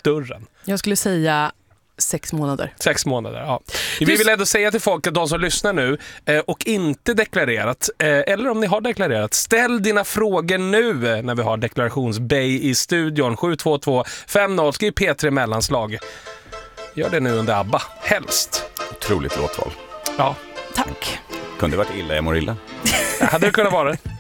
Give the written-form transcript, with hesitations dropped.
dörren. Jag skulle säga 6 månader. 6 månader, ja. Vi vill ändå säga till folk att de som lyssnar nu och inte deklarerat, eller om ni har deklarerat, ställ dina frågor nu när vi har deklarationsbay i studion. 72250, skriv P3 mellanslag. Gör det nu under ABBA, helst. Otroligt låtval. Ja. Tack. Kunde varit illa, jag mår illa. Hade det kunnat vara det?